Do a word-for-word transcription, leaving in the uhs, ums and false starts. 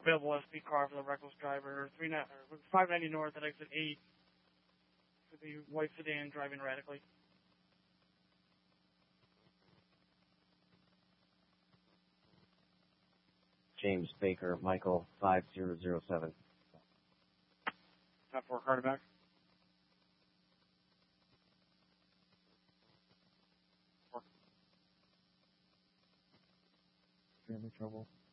available S P car for the reckless driver. three five ninety north at exit eight for the white sedan driving erratically. James Baker, Michael, five zero zero seven. Top four, car back. Four. Family trouble.